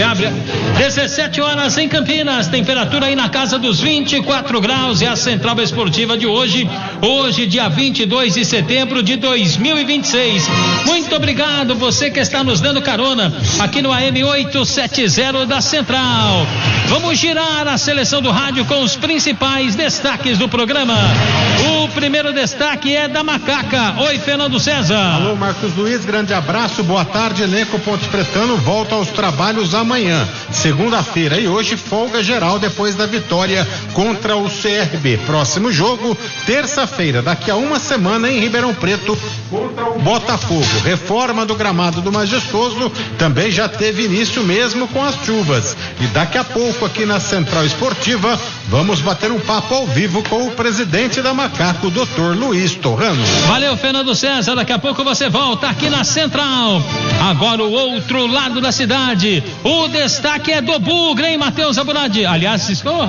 Me abre. 17 horas em Campinas, temperatura aí na casa dos 24 graus, é a Central Esportiva de hoje, dia 22 de setembro de 2026. Muito obrigado você que está nos dando carona aqui no AM 870 da Central. Vamos girar a seleção do rádio com os principais destaques do programa. O primeiro destaque é da Macaca. Oi, Fernando César. Alô, Marcos Luiz, grande abraço, boa tarde. Elenco Ponte Pretano volta aos trabalhos amanhã, segunda-feira, e hoje folga geral depois da vitória contra o CRB. Próximo jogo, terça-feira, daqui a uma semana, em Ribeirão Preto, contra o Botafogo. Reforma do gramado do Majestoso também já teve início mesmo com as chuvas. E daqui a pouco, aqui na Central Esportiva, vamos bater um papo ao vivo com o presidente da Macaco, o Dr. Luiz Torrano. Valeu, Fernando César, daqui a pouco você volta aqui na Central. Agora o outro lado da cidade, o destaque é do Bugre, hein, Matheus Aburadi? Aliás,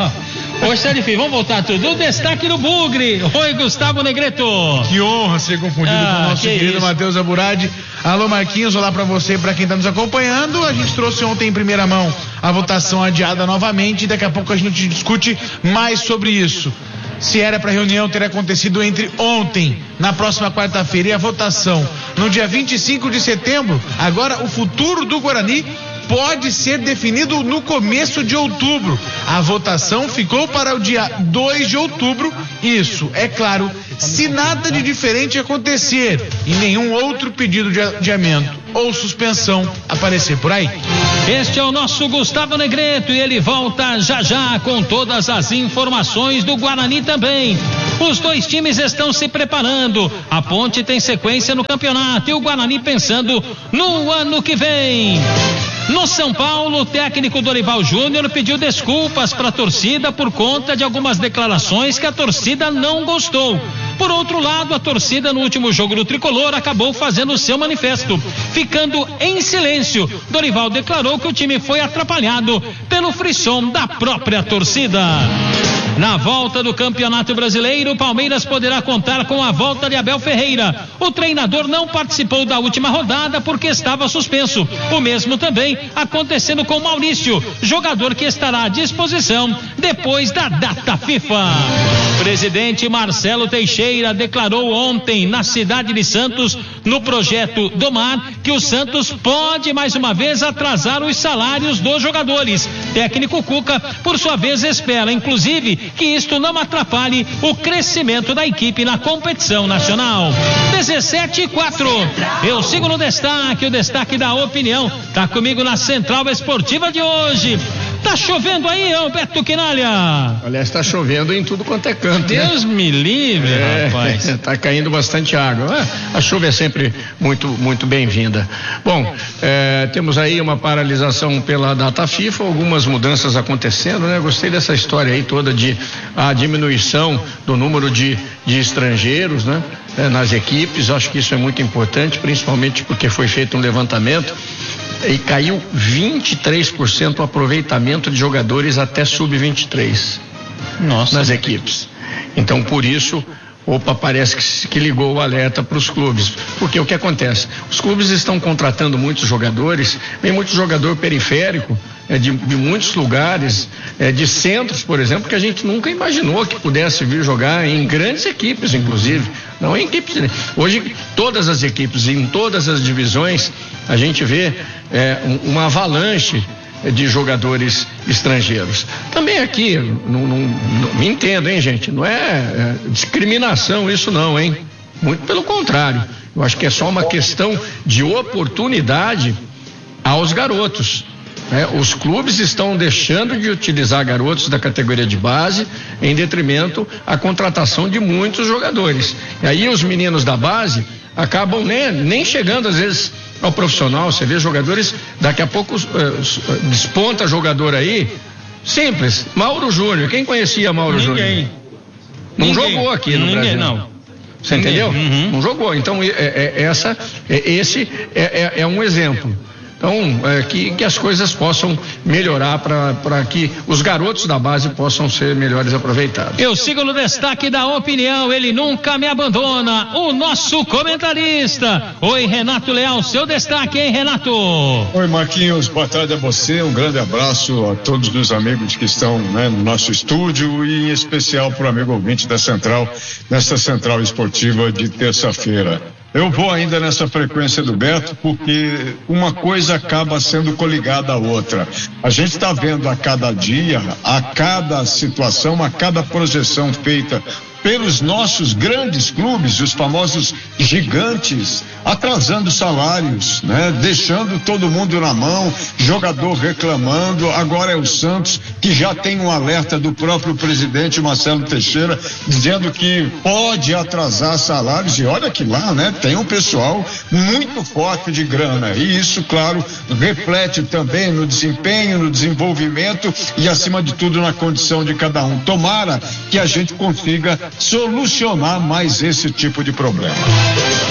hoje tá difícil, vamos voltar tudo. O destaque do Bugre. Oi, Gustavo Negreto. Que honra ser confundido com o nosso querido Matheus Aburadi. Alô, Marquinhos, olá pra você, pra quem tá nos acompanhando. A gente trouxe ontem em primeira mão a votação adiada novamente, e daqui a pouco a gente discute mais sobre isso. Se era para a reunião ter acontecido entre ontem, na próxima quarta-feira, e a votação no dia 25 de setembro, agora o futuro do Guarani pode ser definido no começo de outubro. A votação ficou para o dia 2 de outubro. Isso, é claro, se nada de diferente acontecer e nenhum outro pedido de adiamento ou suspensão aparecer por aí. Este é o nosso Gustavo Negreto e ele volta já já com todas as informações do Guarani também. Os dois times estão se preparando. A Ponte tem sequência no campeonato e o Guarani pensando no ano que vem. No São Paulo, o técnico Dorival Júnior pediu desculpas para a torcida por conta de algumas declarações que a torcida não gostou. Por outro lado, a torcida no último jogo do Tricolor acabou fazendo o seu manifesto, ficando em silêncio. Dorival declarou que o time foi atrapalhado pelo frisson da própria torcida. Na volta do Campeonato Brasileiro, o Palmeiras poderá contar com a volta de Abel Ferreira. O treinador não participou da última rodada porque estava suspenso. O mesmo também acontecendo com Maurício, jogador que estará à disposição depois da data FIFA. Presidente Marcelo Teixeira declarou ontem na cidade de Santos, no projeto do Mar, que o Santos pode mais uma vez atrasar os salários dos jogadores. Técnico Cuca, por sua vez, espera, inclusive, que isto não atrapalhe o crescimento da equipe na competição nacional. 17-4. Eu sigo no destaque, o destaque da opinião. Tá comigo na Central Esportiva de hoje. Tá chovendo aí, Beto Quinalha? Olha, está chovendo em tudo quanto é canto. Deus me livre, rapaz. Tá caindo bastante água. A chuva é sempre muito bem-vinda. Bom, temos aí uma paralisação pela data FIFA, algumas mudanças acontecendo, né? Gostei dessa história aí toda de a diminuição do número de estrangeiros, né? Nas equipes. Acho que isso é muito importante, principalmente porque foi feito um levantamento e caiu 23% o aproveitamento de jogadores até sub-23 nas equipes. Então, por isso, parece que ligou o alerta para os clubes, porque o que acontece? Os clubes estão contratando muitos jogadores, vem muito jogador periférico, de muitos lugares, de centros, por exemplo, que a gente nunca imaginou que pudesse vir jogar em grandes equipes, inclusive, não em equipes. Hoje, todas as equipes, em todas as divisões, a gente vê uma avalanche de jogadores estrangeiros. Também aqui, não me entendo, hein, gente? Não é discriminação isso não, hein? Muito pelo contrário. Eu acho que é só uma questão de oportunidade aos garotos. Os clubes estão deixando de utilizar garotos da categoria de base em detrimento à contratação de muitos jogadores. E aí os meninos da base acabam nem chegando às vezes ao profissional. Você vê jogadores, daqui a pouco desponta jogador aí, simples, Mauro Júnior. Quem conhecia Mauro Júnior? Não jogou aqui no Brasil. Não. Você entendeu? Não jogou. Então esse é um exemplo. Então, que as coisas possam melhorar para que os garotos da base possam ser melhores aproveitados. Eu sigo no destaque da opinião, ele nunca me abandona, o nosso comentarista. Oi, Renato Leal, seu destaque, hein, Renato? Oi, Marquinhos, boa tarde a você, um grande abraço a todos os amigos que estão, né, no nosso estúdio e em especial para o amigo ouvinte da Central, nessa Central Esportiva de terça-feira. Eu vou ainda nessa frequência do Beto porque uma coisa acaba sendo coligada à outra. A gente está vendo a cada dia, a cada situação, a cada projeção feita pelos nossos grandes clubes, os famosos gigantes, atrasando salários, né? Deixando todo mundo na mão, jogador reclamando. Agora é o Santos, que já tem um alerta do próprio presidente Marcelo Teixeira, dizendo que pode atrasar salários, e olha que lá, né? Tem um pessoal muito forte de grana, e isso, claro, reflete também no desempenho, no desenvolvimento e, acima de tudo, na condição de cada um. Tomara que a gente consiga solucionar mais esse tipo de problema.